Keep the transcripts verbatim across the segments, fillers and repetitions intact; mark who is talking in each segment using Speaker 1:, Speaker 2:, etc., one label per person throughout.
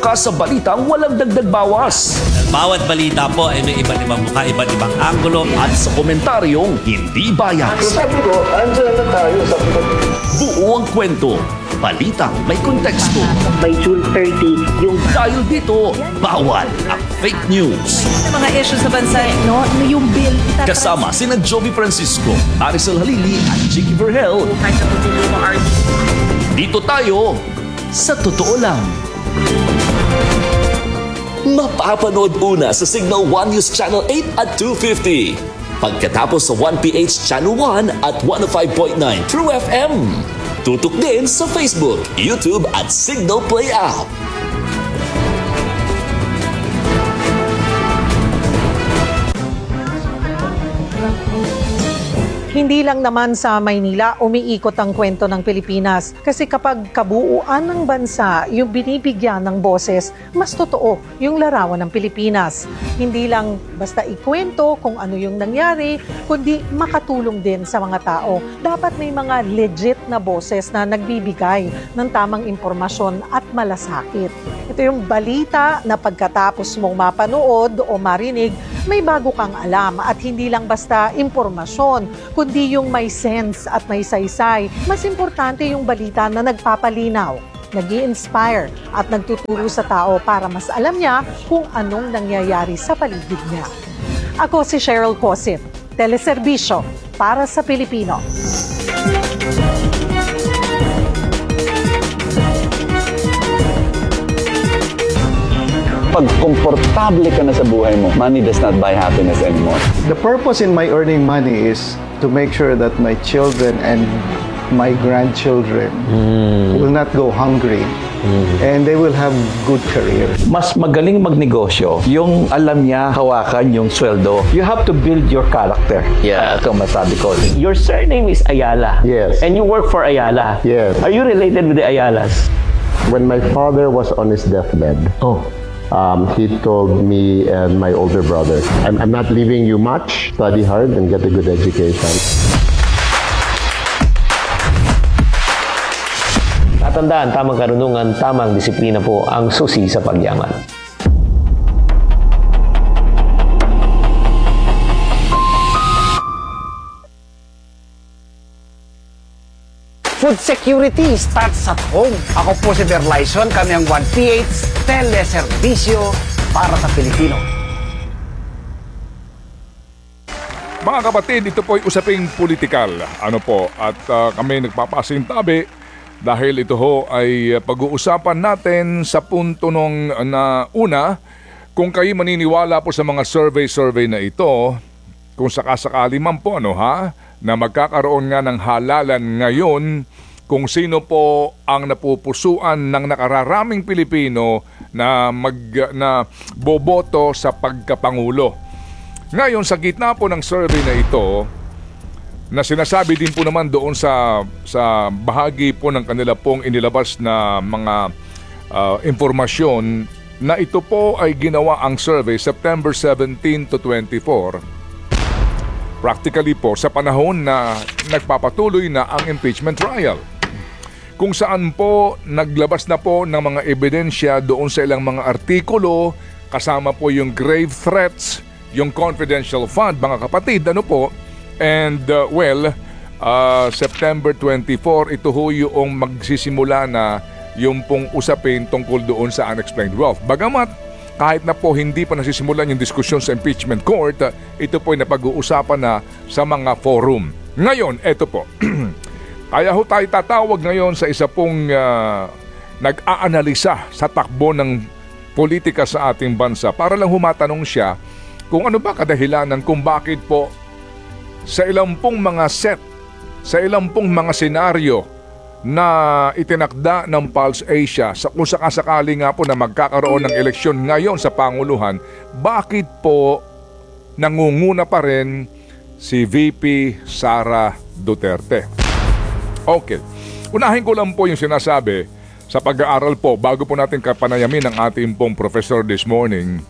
Speaker 1: ka sa balitang walang dagdag bawas.
Speaker 2: Bawat balita po ay may iba't ibang mukha, iba't ibang anggulo.
Speaker 1: At sa komentaryong hindi bias.
Speaker 3: Sabi ko, andyan na tayo sa
Speaker 1: Buo ang kwento. Balitang may konteksto.
Speaker 4: By June thirtieth, yung
Speaker 1: Dahil dito, bawal ang fake news.
Speaker 5: Sa mga issues sa bansa, no, yung bill.
Speaker 1: Kasama sina Joby Francisco, Arisel Halili at Jiggy Verhel. Dito tayo sa totoo lang. Mapapanood una sa Signal one News Channel eight at two fifty. Pagkatapos sa one P H Channel one at one oh five point nine True F M. Tutok din sa Facebook, YouTube at Signal Play app.
Speaker 6: Hindi lang naman sa Maynila umiikot ang kwento ng Pilipinas kasi kapag kabuuan ng bansa yung binibigyan ng boses, mas totoo yung larawan ng Pilipinas. Hindi lang basta ikwento kung ano yung nangyari, kundi makatulong din sa mga tao. Dapat may mga legit na boses na nagbibigay ng tamang impormasyon at malasakit. Ito yung balita na pagkatapos mong mapanood o marinig, may bago kang alam at hindi lang basta impormasyon, kundi yung may sense at may saysay. Mas importante yung balita na nagpapalinaw, nag-i-inspire at nagtuturo sa tao para mas alam niya kung anong nangyayari sa paligid niya. Ako si Cheryl Cosit, Teleserbisyo para sa Pilipino.
Speaker 7: Pag komportable ka na sa buhay mo, money does not buy happiness anymore.
Speaker 3: The purpose in my earning money is to make sure that my children and my grandchildren will not go hungry and they will have good careers.
Speaker 8: Mas magaling magnegosyo yung alam niya hawakan yung sweldo. You have to build your character.
Speaker 7: Yeah.
Speaker 8: Ito masabi ko. Your surname is Ayala.
Speaker 9: Yes.
Speaker 8: And you work for Ayala.
Speaker 9: Yes.
Speaker 8: Are you related with the Ayalas?
Speaker 9: When my father was on his deathbed,
Speaker 8: Oh.
Speaker 9: um, he told me and my older brother, I'm, I'm not leaving you much. Study hard and get a good education.
Speaker 10: Tatandaan, tamang karunungan, tamang disiplina po ang susi sa pagyaman.
Speaker 11: Food security starts at home. Ako po si Berlyson, kami ang one P H Teleserbisyo para sa Pilipino.
Speaker 12: Mga kapatid, ito po ay usaping politikal. Ano po, at uh, kami nagpapasintabi dahil ito ho ay pag-uusapan natin sa punto nung na una, kung kayo maniniwala po sa mga survey-survey na ito, kung sakasakali man po, ano ha, na magkakaroon nga ng halalan ngayon kung sino po ang napupusuan ng nakararaming Pilipino na mag na boboto sa pagkapangulo. Ngayon, sa gitna po ng survey na ito, na sinasabi din po naman doon sa sa bahagi po ng kanila pong inilabas na mga uh, impormasyon na ito po ay ginawa ang survey September seventeenth to twenty-four. Practically po sa panahon na nagpapatuloy na ang impeachment trial. Kung saan po naglabas na po ng mga ebidensya doon sa ilang mga artikulo, kasama po yung grave threats, yung confidential fund, mga kapatid, ano po. And uh, well, uh, September twenty-fourth, ito ho yung magsisimula na yung pong usapin tungkol doon sa unexplained wealth. Bagamat kahit na po hindi pa nasisimulan yung diskusyon sa impeachment court, uh, ito po ay napag-uusapan na sa mga forum. Ngayon, ito po. Kaya ho tayo tatawag ngayon sa isa pong uh, nag-aanalisa sa takbo ng politika sa ating bansa para lang humatanong siya kung ano ba kadahilanan kung bakit po sa ilang pong mga set, sa ilang pong mga senaryo na itinakda ng Pulse Asia sa kung sakasakali nga po na magkakaroon ng eleksyon ngayon sa Panguluhan, bakit po nangunguna pa rin si V P Sara Duterte? Okay, unahin ko lang po yung sinasabi sa pag-aaral po bago po natin kapanayamin ang ating pong professor this morning.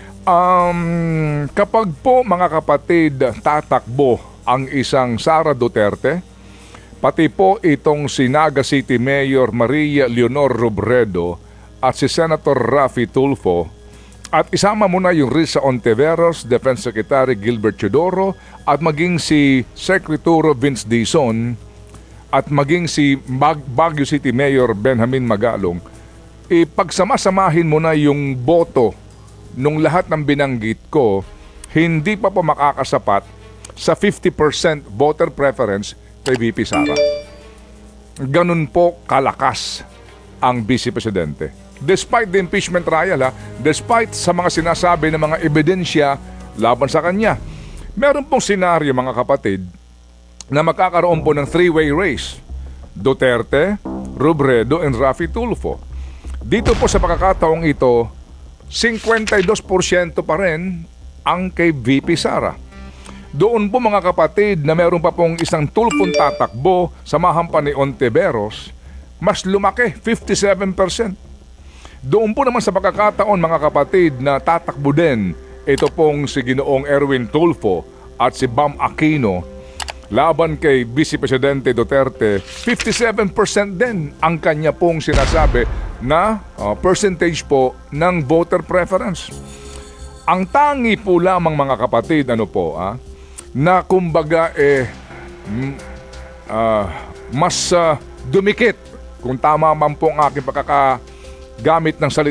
Speaker 12: Um, kapag po mga kapatid tatakbo ang isang Sara Duterte, pati po itong si Naga City Mayor Maria Leonor Robredo at si Senator Raffy Tulfo at isama mo na yung Risa Ontiveros, Defense Secretary Gilbert Teodoro at maging si Secretary Vince Dizon at maging si Bag- Baguio City Mayor Benjamin Magalong, ipagsama-samahin mo na yung boto nung lahat ng binanggit ko, hindi pa po makakasapat sa fifty percent voter preference kay V P Sara. Ganun po kalakas ang Vice Presidente. Despite the impeachment trial, ha, despite sa mga sinasabi ng mga ebidensya laban sa kanya, meron pong senaryo, mga kapatid, na magkakaroon po ng three-way race. Duterte, Robredo, and Raffy Tulfo. Dito po sa pagkakataong ito, fifty-two percent pa rin ang kay V P Sara. Doon po, mga kapatid, na meron pa pong isang Tulfong tatakbo, samahan pa ni Ontiveros, mas lumaki, fifty-seven percent. Doon po naman sa pagkakataon, mga kapatid, na tatakbo din ito pong si Ginoong Erwin Tulfo at si Bam Aquino laban kay Vice Presidente Duterte, fifty-seven percent din ang kanya pong sinasabi na uh, percentage po ng voter preference. Ang tangi po lamang, mga kapatid, ano po, ah, na kumbaga eh mm, uh, mas uh, dumikit, kung tama man po ang aking pagkakagamit ng salita